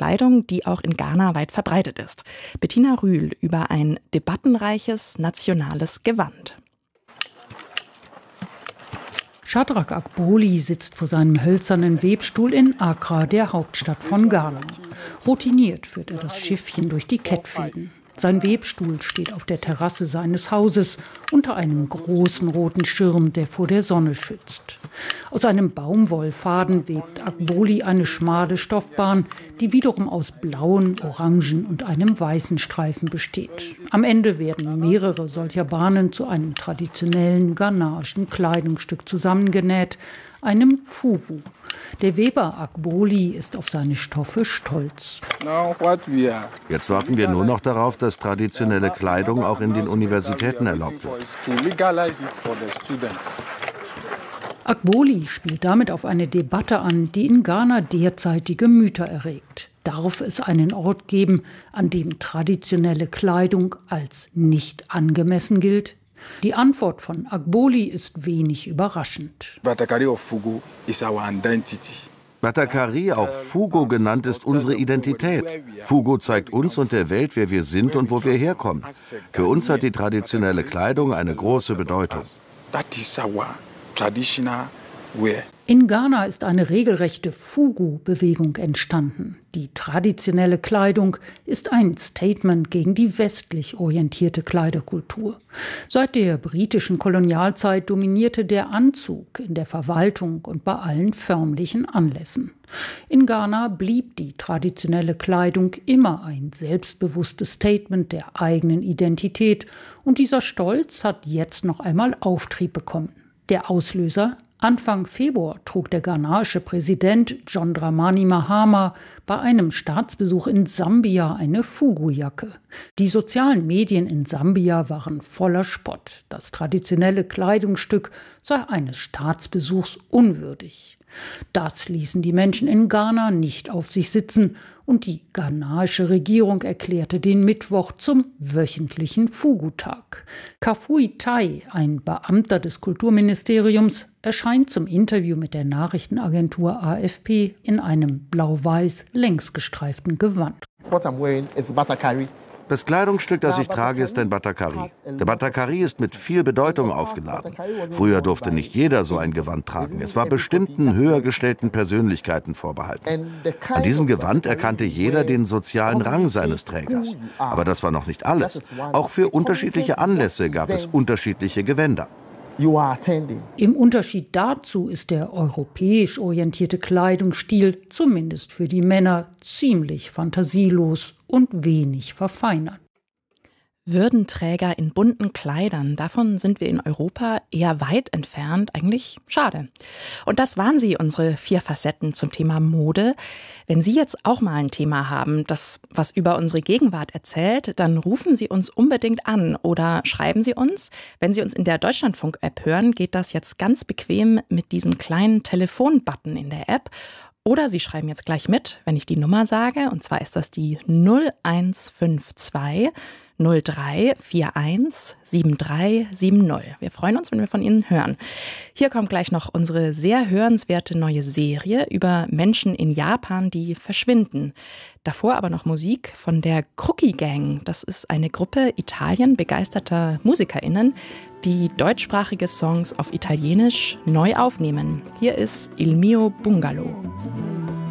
Kleidung, die auch in Ghana weit verbreitet ist. Bettina Rühl über ein debattenreiches nationales Gewand. Shadrach Akboli sitzt vor seinem hölzernen Webstuhl in Accra, der Hauptstadt von Ghana. Routiniert führt er das Schiffchen durch die Kettfäden. Sein Webstuhl steht auf der Terrasse seines Hauses unter einem großen roten Schirm, der vor der Sonne schützt. Aus einem Baumwollfaden webt Akboli eine schmale Stoffbahn, die wiederum aus blauen, orangen und einem weißen Streifen besteht. Am Ende werden mehrere solcher Bahnen zu einem traditionellen ghanaischen Kleidungsstück zusammengenäht, einem Fugu. Der Weber Akboli ist auf seine Stoffe stolz. Jetzt warten wir nur noch darauf, dass traditionelle Kleidung auch in den Universitäten erlaubt wird. Akboli spielt damit auf eine Debatte an, die in Ghana derzeit die Gemüter erregt. Darf es einen Ort geben, an dem traditionelle Kleidung als nicht angemessen gilt? Die Antwort von Akboli ist wenig überraschend. Batakari, auch Fugo genannt, ist unsere Identität. Fugo zeigt uns und der Welt, wer wir sind und wo wir herkommen. Für uns hat die traditionelle Kleidung eine große Bedeutung. In Ghana ist eine regelrechte Fugu-Bewegung entstanden. Die traditionelle Kleidung ist ein Statement gegen die westlich orientierte Kleiderkultur. Seit der britischen Kolonialzeit dominierte der Anzug in der Verwaltung und bei allen förmlichen Anlässen. In Ghana blieb die traditionelle Kleidung immer ein selbstbewusstes Statement der eigenen Identität. Und dieser Stolz hat jetzt noch einmal Auftrieb bekommen. Der Auslöser: Anfang Februar trug der ghanaische Präsident John Dramani Mahama bei einem Staatsbesuch in Sambia eine Fugu-Jacke. Die sozialen Medien in Sambia waren voller Spott. Das traditionelle Kleidungsstück sei eines Staatsbesuchs unwürdig. Das ließen die Menschen in Ghana nicht auf sich sitzen und die ghanaische Regierung erklärte den Mittwoch zum wöchentlichen Fugu-Tag. Kafui Tai, ein Beamter des Kulturministeriums, erscheint zum Interview mit der Nachrichtenagentur AFP in einem blau-weiß längsgestreiften Gewand. What I'm wearing is Batakari. Das Kleidungsstück, das ich trage, ist ein Batakari. Der Batakari ist mit viel Bedeutung aufgeladen. Früher durfte nicht jeder so ein Gewand tragen. Es war bestimmten, höher gestellten Persönlichkeiten vorbehalten. An diesem Gewand erkannte jeder den sozialen Rang seines Trägers. Aber das war noch nicht alles. Auch für unterschiedliche Anlässe gab es unterschiedliche Gewänder. Im Unterschied dazu ist der europäisch orientierte Kleidungsstil, zumindest für die Männer, ziemlich fantasielos und wenig verfeinert. Würdenträger in bunten Kleidern, davon sind wir in Europa eher weit entfernt, eigentlich schade. Und das waren sie, unsere 4 Facetten zum Thema Mode. Wenn Sie jetzt auch mal ein Thema haben, das was über unsere Gegenwart erzählt, dann rufen Sie uns unbedingt an oder schreiben Sie uns. Wenn Sie uns in der Deutschlandfunk-App hören, geht das jetzt ganz bequem mit diesem kleinen Telefonbutton in der App. Oder Sie schreiben jetzt gleich mit, wenn ich die Nummer sage, und zwar ist das die 0152 0341 7370. Wir freuen uns, wenn wir von Ihnen hören. Hier kommt gleich noch unsere sehr hörenswerte neue Serie über Menschen in Japan, die verschwinden. Davor aber noch Musik von der Crookie Gang. Das ist eine Gruppe italienbegeisterter MusikerInnen, die deutschsprachige Songs auf Italienisch neu aufnehmen. Hier ist Il mio bungalow.